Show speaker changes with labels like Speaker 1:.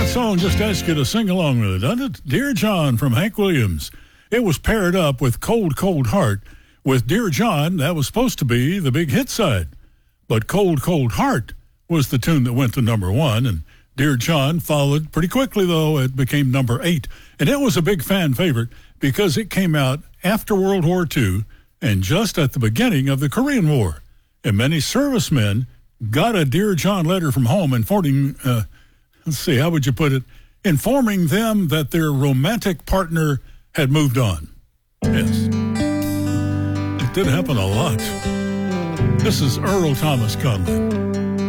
Speaker 1: song just asked you to sing along with it, doesn't it? Dear John from Hank Williams. It was paired up with Cold, Cold Heart. With Dear John, that was supposed to be the big hit side. But Cold, Cold Heart was the tune that went to number 1, and Dear John followed pretty quickly, though. It became number 8. And it was a big fan favorite because it came out after World War II and just at the beginning of the Korean War. And many servicemen got a Dear John letter from home informing, let's see, how would you put it? Informing them that their romantic partner had moved on. Yes. It did happen a lot. This is Earl Thomas Conley.